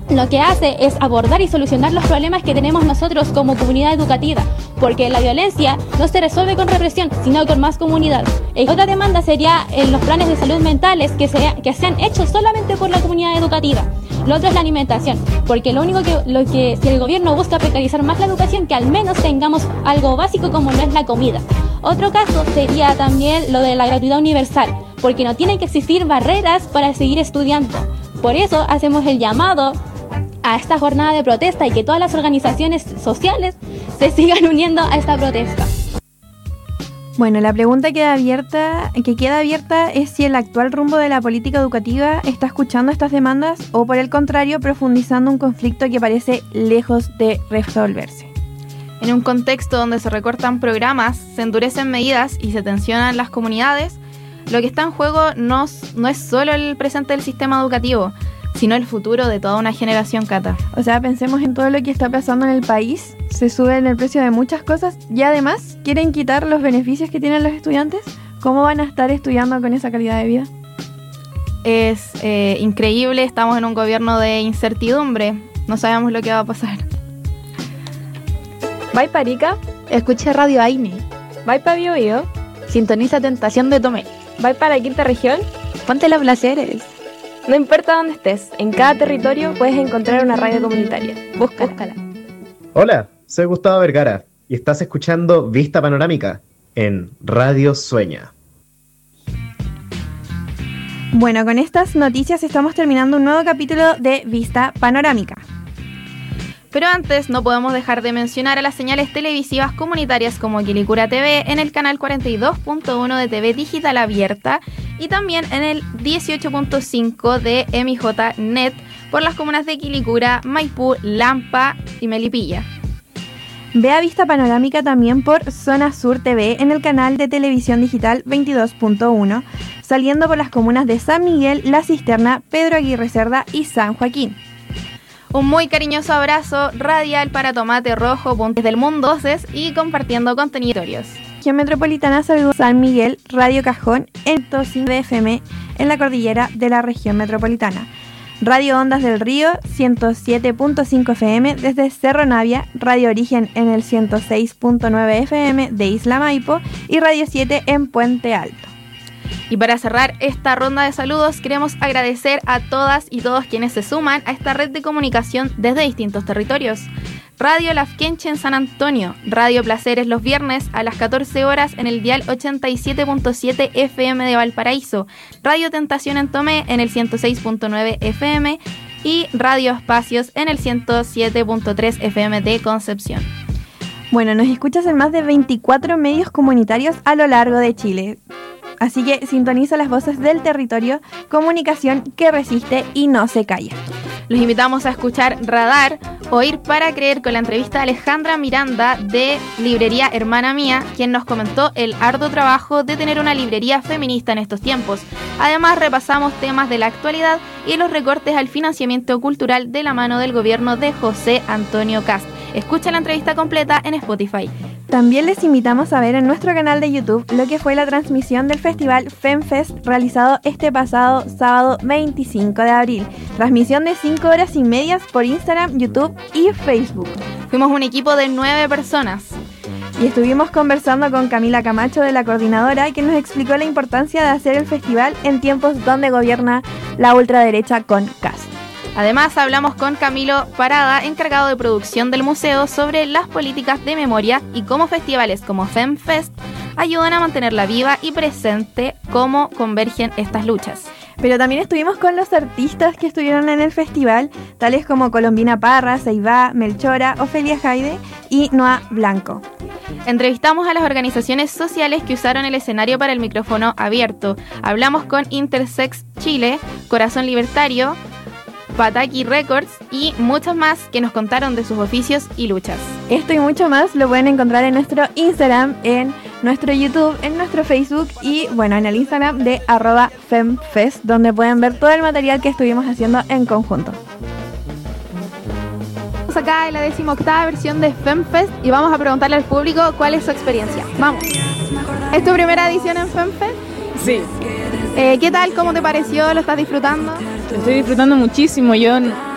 lo que hace es abordar y solucionar los problemas que tenemos nosotros como comunidad educativa, porque la violencia no se resuelve con represión, sino con más comunidad. Otra demanda sería en los planes de salud mentales que sean hechos solamente por la comunidad educativa. Lo otro es la alimentación, porque si el gobierno busca precarizar más la educación, que al menos tengamos algo básico como lo es la comida. Otro caso sería también lo de la gratuidad universal, porque no tienen que existir barreras para seguir estudiando. Por eso hacemos el llamado a esta jornada de protesta y que todas las organizaciones sociales se sigan uniendo a esta protesta. Bueno, la pregunta que queda abierta es si el actual rumbo de la política educativa está escuchando estas demandas o, por el contrario, profundizando un conflicto que parece lejos de resolverse. En un contexto donde se recortan programas, se endurecen medidas y se tensionan las comunidades, lo que está en juego no es solo el presente del sistema educativo, sino el futuro de toda una generación, Cata. O sea, pensemos en todo lo que está pasando en el país. Se sube el precio de muchas cosas y además quieren quitar los beneficios que tienen los estudiantes. ¿Cómo van a estar estudiando con esa calidad de vida? Es increíble, estamos en un gobierno de incertidumbre. No sabemos lo que va a pasar. Vai pa Arica, escucha Radio Aine. Vai pa Biobío, sintoniza Tentación de Tomé. Vai para la quinta región, ponte los placeres. No importa dónde estés, en cada territorio puedes encontrar una radio comunitaria. Búscala. Hola, soy Gustavo Vergara y estás escuchando Vista Panorámica en Radio Sueña. Bueno, con estas noticias estamos terminando un nuevo capítulo de Vista Panorámica. Pero antes no podemos dejar de mencionar a las señales televisivas comunitarias como Quilicura TV en el canal 42.1 de TV Digital Abierta y también en el 18.5 de MIJ-NET por las comunas de Quilicura, Maipú, Lampa y Melipilla. Vea Vista Panorámica también por Zona Sur TV en el canal de televisión digital 22.1, saliendo por las comunas de San Miguel, La Cisterna, Pedro Aguirre Cerda y San Joaquín. Un muy cariñoso abrazo radial para Tomate Rojo, Puntes del Mundo Voces y compartiendo contenidos. Región Metropolitana saludos San Miguel, Radio Cajón, en 105 FM en la cordillera de la Región Metropolitana. Radio Ondas del Río, 107.5 FM desde Cerro Navia, Radio Origen en el 106.9 FM de Isla Maipo y Radio 7 en Puente Alto. Y para cerrar esta ronda de saludos, queremos agradecer a todas y todos quienes se suman a esta red de comunicación desde distintos territorios. Radio Lafkenche en San Antonio, Radio Placeres los viernes a las 14 horas en el dial 87.7 FM de Valparaíso, Radio Tentación en Tomé en el 106.9 FM y Radio Espacios en el 107.3 FM de Concepción. Bueno, nos escuchas en más de 24 medios comunitarios a lo largo de Chile. Así que sintoniza las voces del territorio, comunicación que resiste y no se calla. Los invitamos a escuchar Radar, Oír para Creer con la entrevista de Alejandra Miranda de Librería Hermana Mía, quien nos comentó el arduo trabajo de tener una librería feminista en estos tiempos. Además, repasamos temas de la actualidad y los recortes al financiamiento cultural de la mano del gobierno de José Antonio Kast. Escucha la entrevista completa en Spotify. También les invitamos a ver en nuestro canal de YouTube lo que fue la transmisión del festival FemFest realizado este pasado sábado 25 de abril. Transmisión de 5 horas y medias por Instagram, YouTube y Facebook. Fuimos un equipo de 9 personas. Y estuvimos conversando con Camila Camacho de la coordinadora, que nos explicó la importancia de hacer el festival en tiempos donde gobierna la ultraderecha con Kast. Además, hablamos con Camilo Parada, encargado de producción del museo, sobre las políticas de memoria y cómo festivales como FemFest ayudan a mantenerla viva y presente, cómo convergen estas luchas. Pero también estuvimos con los artistas que estuvieron en el festival, tales como Colombina Parra, Seibá, Melchora, Ofelia Jaide y Noa Blanco. Entrevistamos a las organizaciones sociales que usaron el escenario para el micrófono abierto. Hablamos con Intersex Chile, Corazón Libertario, Pataki Records y muchos más que nos contaron de sus oficios y luchas. Esto y mucho más lo pueden encontrar en nuestro Instagram, en nuestro YouTube, en nuestro Facebook y bueno, en el Instagram de @FemFest, donde pueden ver todo el material que estuvimos haciendo en conjunto. Estamos acá en la 18ª versión de FemFest y vamos a preguntarle al público cuál es su experiencia. Vamos. ¿Es tu primera edición en FemFest? Sí. ¿Qué tal? ¿Cómo te pareció? ¿Lo estás disfrutando? Lo estoy disfrutando muchísimo. Yo